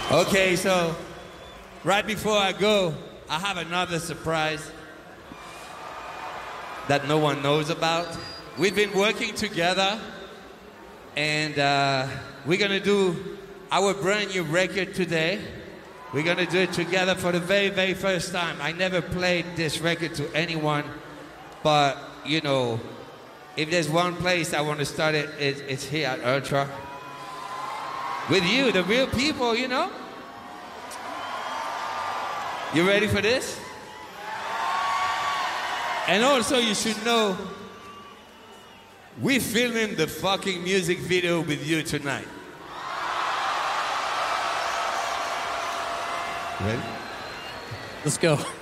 Okay, so right before I go, I have another surprise that no one knows about. We've been working together, and we're gonna do our brand new record today. We're gonna do it together for the very, very first time. I never played this record to anyone, but you know, if there's one place I want to start it, it's here at Ultra. With you, the real people, you know? You ready for this? And also, you should know, we're filming the fucking music video with you tonight. Ready? Let's go.